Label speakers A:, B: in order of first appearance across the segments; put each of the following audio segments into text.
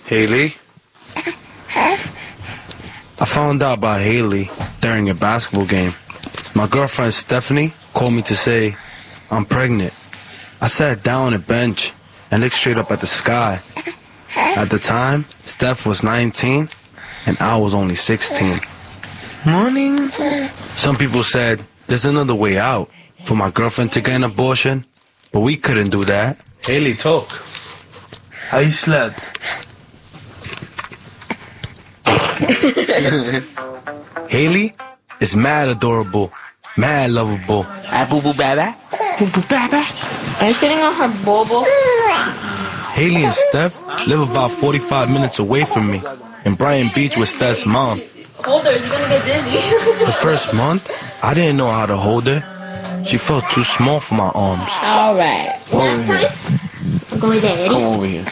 A: Haley?
B: I found out about Haley during a basketball game. My girlfriend Stephanie called me to say I'm pregnant. I sat down on a bench and looked straight up at the sky. At the time, Steph was 19 and I was only 16.
C: Morning.
B: Some people said there's another way out for my girlfriend to get an abortion, but we couldn't do that.
C: Haley, talk. How you slept?
B: Haley is mad adorable, mad lovable.
D: Boo boo baba. Boo boo baba.
E: Are you sitting on her bobo?
B: Haley and Steph live about 45 minutes away from me in Brighton Beach with Steph's mom.
E: Hold her, you're gonna get dizzy.
B: The first month, I didn't know how to hold her. She felt too small for my arms.
E: Alright. Last time? I'm going with Daddy.
B: Come over here.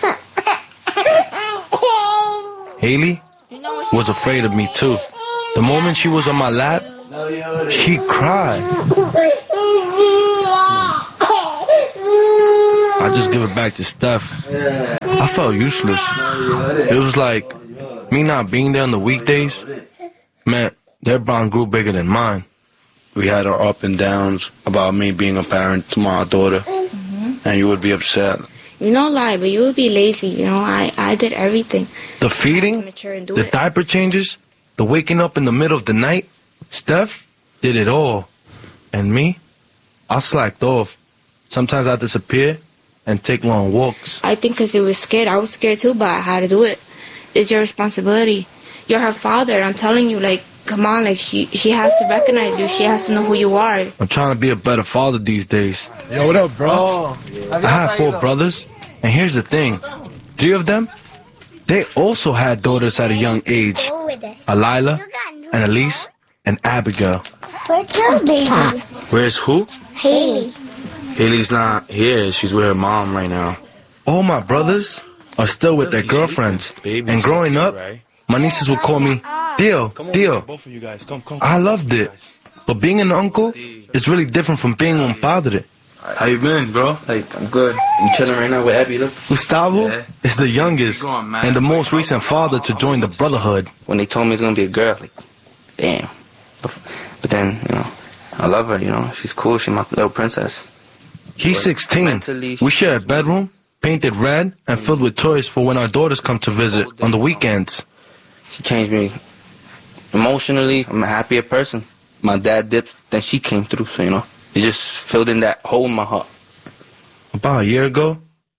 B: Haley was afraid of me too. The moment she was on my lap, she cried. I just give it back to Steph. I felt useless. It was like me not being there on the weekdays meant their bond grew bigger than mine.
A: We had our up and downs about me being a parent to my daughter, and you would be upset.
E: You don't lie, but you would be lazy. You know, I did everything.
B: The feeding, the diaper changes, the waking up in the middle of the night. Steph did it all. And me, I slacked off. Sometimes I disappear and take long walks.
E: I think because you were scared. I was scared too, but I had to do it. It's your responsibility. You're her father. I'm telling you, like, come on, like, she has to recognize you. She has to know who you are.
B: I'm trying to be a better father these days.
A: Yo, what up, bro?
B: I have 4 brothers, and here's the thing. 3 of them, they also had daughters at a young age. Alila, and Elise, and Abigail.
F: Where's your baby?
B: Where's who?
F: Haley.
B: Haley's not here. She's with her mom right now. All my brothers are still with their girlfriends. And growing up, my nieces would call me Theo.
A: Both of you guys, come.
B: I loved it. But being an uncle is really different from being un padre.
C: How you been, bro?
D: Like, I'm good. I'm chilling right now with Abby, look.
B: Gustavo
D: Yeah.
B: is the youngest and the most recent father to join the brotherhood.
D: When they told me it's gonna be a girl, like, damn. But then, you know, I love her, you know. She's cool. She's my little princess.
B: He's 16. We share a bedroom, painted red, and filled with toys for when our daughters come to visit on the weekends.
D: She changed me emotionally. I'm a happier person. My dad dipped, then she came through, so, you know. It just filled in that hole in my heart.
B: About a year ago,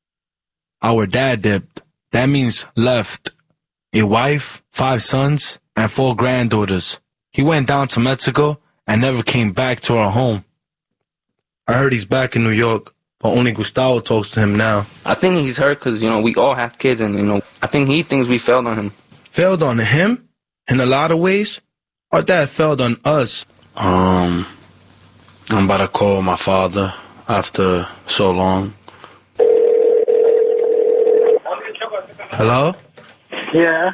B: our dad dipped. That means left. A wife, 5 sons, and 4 granddaughters. He went down to Mexico and never came back to our home. I heard he's back in New York, but only Gustavo talks to him now.
D: I think he's hurt because, you know, we all have kids, and, you know, I think he thinks we failed on him.
B: Failed on him? In a lot of ways? Our dad failed on us.
A: I'm about to call my father after so long.
B: Hello?
G: Yeah.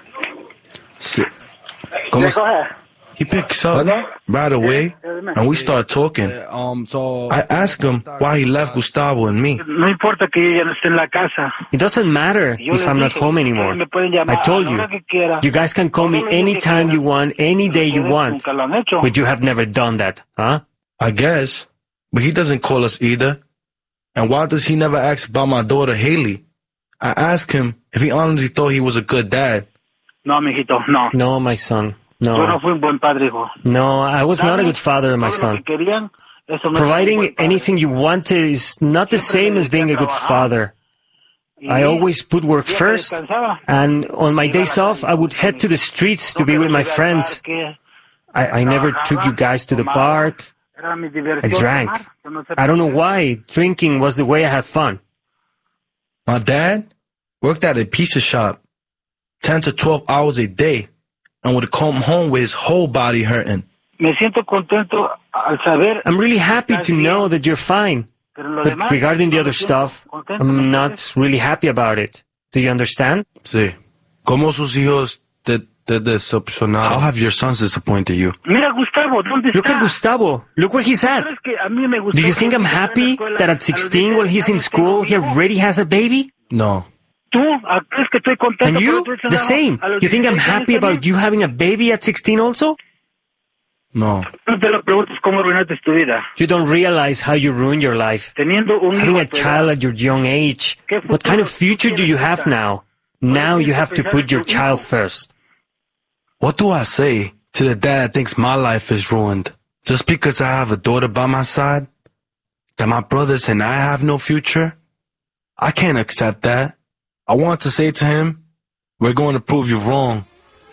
B: ¿Cómo
G: Go ahead.
B: He picks up right away, and we start talking. I ask him why he left Gustavo and me.
G: No importa que yo ya no esté en la casa.
H: It doesn't matter if I'm not home anymore. I told you, you guys can call me anytime you want, any day you want. But you have never done that, huh?
B: I guess, but he doesn't call us either. And why does he never ask about my daughter, Haley? I asked him if he honestly thought he was a good dad.
G: No, mijito, no.
H: No, my son.
G: Yo no
H: No.
G: fui un buen padre, hijo.
H: No, I was not a good father, my
G: Todo lo
H: son.
G: que querían, eso no es un
H: Providing
G: buen padre.
H: anything you wanted is not the same as being a good father. I always put work first, and on my days off, I would head to the streets to be with my friends. I never took you guys to the park. I drank. I don't know why. Drinking was the way I had fun.
B: My dad worked at a pizza shop 10 to 12 hours a day and would come home with his whole body hurting.
G: Me siento contento al saber.
H: I'm really happy to know that you're fine. But regarding the other stuff, I'm not really happy about it. Do you understand?
B: Sí. ¿Cómo sus hijos te decepcionaron? How have your sons disappointed you?
G: Mira, Gustavo, ¿dónde
H: Look
G: está?
H: at Gustavo. Look where he's at.
G: ¿Sabes que a mí me gustó
H: Do you think I'm
G: que
H: happy
G: en la escuela,
H: that at 16, while he's in school, he already has a baby?
B: No.
G: Tú, ¿Crees que estoy contento?
H: And you?
G: por tu
H: The
G: trabajo?
H: same.
G: A los
H: You think I'm
G: 16 años
H: happy about
G: también.
H: you having a baby at 16 also?
B: No.
G: No te lo preguntes cómo arruinaste tu vida.
H: You don't realize how you ruin your life.
G: Teniendo un
H: Having
G: hijo
H: a child at your young age. What kind of future do you have now? Now you have to put your child first.
B: What do I say to the dad that thinks my life is ruined? Just because I have a daughter by my side? That my brothers and I have no future? I can't accept that. I want to say to him, we're going to prove you wrong.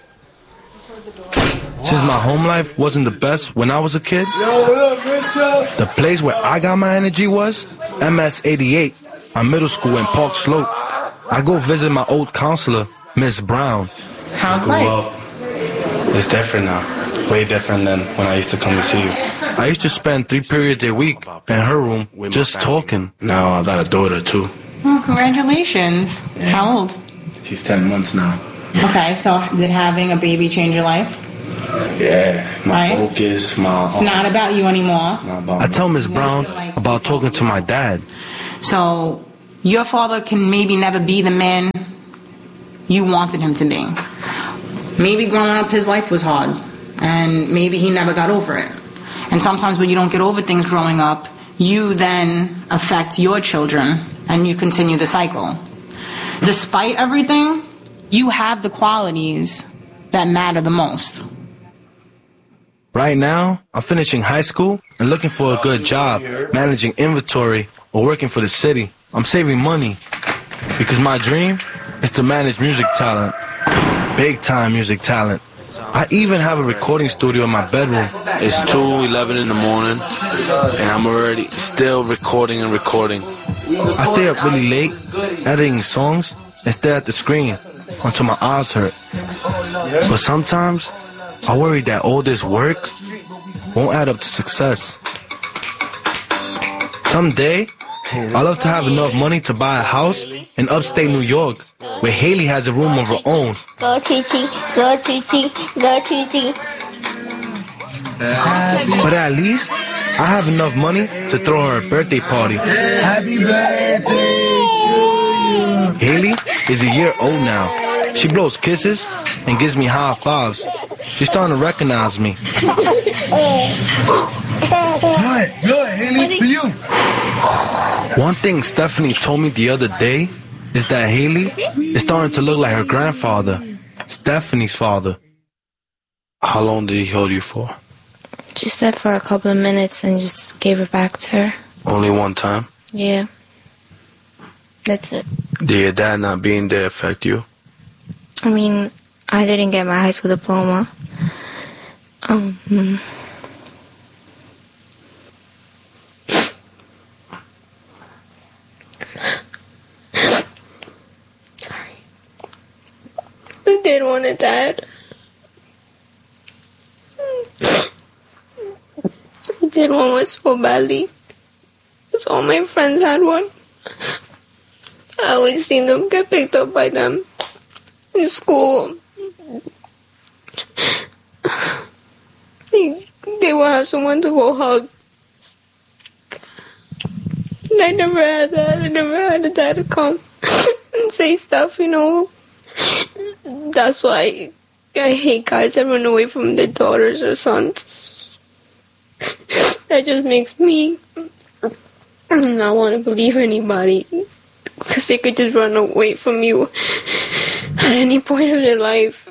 B: Since my home life wasn't the best when I was a kid, the place where I got my energy was MS 88, my middle school in Park Slope. I go visit my old counselor, Miss Brown.
I: How's life?
A: Well, it's different now. Way different than when I used to come to see you.
B: I used to spend 3 periods a week in her room just talking.
A: Now I got a daughter too.
I: Oh, congratulations. How old?
A: She's 10 months now.
I: Okay, so did having a baby change your life?
A: Yeah, my
I: Right.
A: focus, my...
I: It's not about you anymore.
A: Not about
B: I tell Miss Brown about talking to my dad.
I: So your father can maybe never be the man you wanted him to be. Maybe growing up his life was hard, and maybe he never got over it. And sometimes when you don't get over things growing up, you then affect your children, and you continue the cycle. Despite everything, you have the qualities that matter the most.
B: Right now, I'm finishing high school and looking for a good job, managing inventory or working for the city. I'm saving money because my dream is to manage music talent, big time music talent. I even have a recording studio in my bedroom.
A: It's 2:11 in the morning, and I'm already still recording and recording.
B: I stay up really late, editing songs and stare at the screen until my eyes hurt. But sometimes, I worry that all this work won't add up to success. Someday, I love to have enough money to buy a house in upstate New York, where Haley has a room of her own.
F: Go Tucci, go Tucci, go Tucci.
B: But at least, I have enough money to throw her a birthday party.
C: Happy birthday to you.
B: Haley is a year old now. She blows kisses and gives me high fives. She's starting to recognize me.
C: Good, Haley, for you.
B: One thing Stephanie told me the other day is that Haley is starting to look like her grandfather, Stephanie's father.
A: How long did he hold you for?
E: Just said for a couple of minutes and just gave it back to her.
A: Only one time?
E: Yeah. That's it.
A: Did your dad not being there affect you?
E: I mean, I didn't get my high school diploma. Sorry. I did want a dad. I did want one so badly. Because all my friends had one. I always seen them get picked up by them in school. They will have someone to go hug. And I never had that. I never had a dad to come and say stuff, you know. That's why I hate guys that run away from their daughters or sons. That just makes me not want to believe anybody. Because they could just run away from you at any point of their life.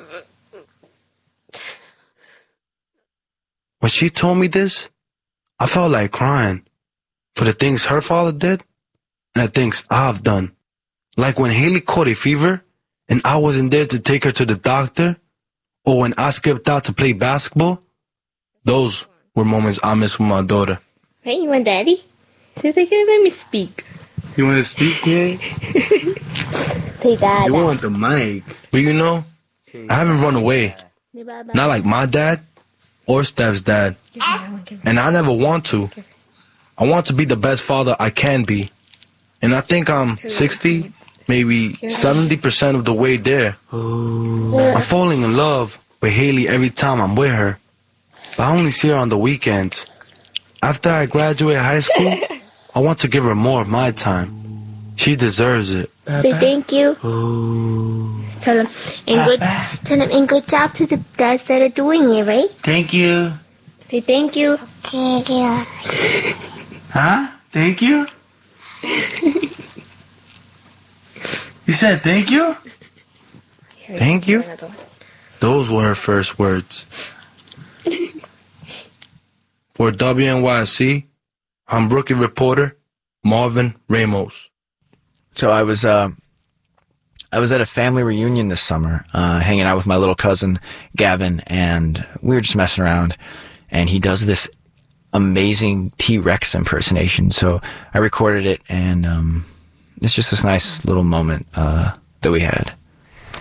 B: When she told me this, I felt like crying for the things her father did and the things I've done. Like when Haley caught a fever and I wasn't there to take her to the doctor, or when I skipped out to play basketball. Those were moments I miss with my daughter.
E: Hey, you want daddy? Let me speak.
B: You want to speak, yeah?
E: Say dad.
B: You want the mic. But you know, I haven't run away. Not like my dad or Steph's dad. And I never want to. I want to be the best father I can be. And I think I'm 60, maybe 70% of the way there. I'm falling in love with Haley every time I'm with her. But I only see her on the weekends. After I graduate high school, I want to give her more of my time. She deserves it.
F: Say thank you. Tell him and good job to the guys that are doing it, right?
C: Thank you.
F: Say thank you. Thank you.
C: Huh? Thank you? You said thank you?
B: Thank you? Those were her first words. For WNYC, I'm rookie reporter Marvin Ramos.
J: So I was at a family reunion this summer, hanging out with my little cousin Gavin, and we were just messing around, and he does this amazing T-Rex impersonation. So I recorded it, and it's just this nice little moment that we had.